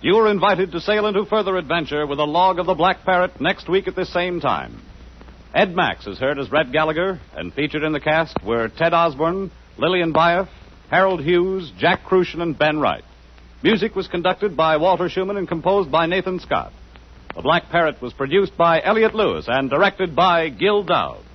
You are invited to sail into further adventure with a log of the Black Parrot next week at this same time. Ed Max is heard as Red Gallagher, and featured in the cast were Ted Osborne, Lillian Buyeff, Harold Hughes, Jack Crucian, and Ben Wright. Music was conducted by Walter Schumann and composed by Nathan Scott. The Black Parrot was produced by Elliott Lewis and directed by Gil Dowd.